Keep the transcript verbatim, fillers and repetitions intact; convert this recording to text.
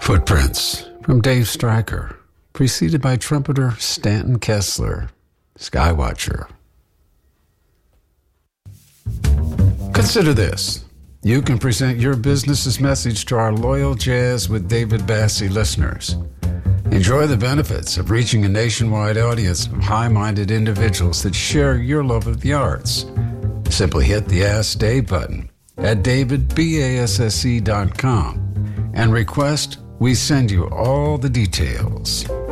Footprints from Dave Stryker, preceded by trumpeter Stanton Kessler, Skywatcher. Consider this. You can present your business's message to our loyal Jazz with David Bassie listeners. Enjoy the benefits of reaching a nationwide audience of high-minded individuals that share your love of the arts. Simply hit the Ask Dave button at david basse dot com and request we send you all the details.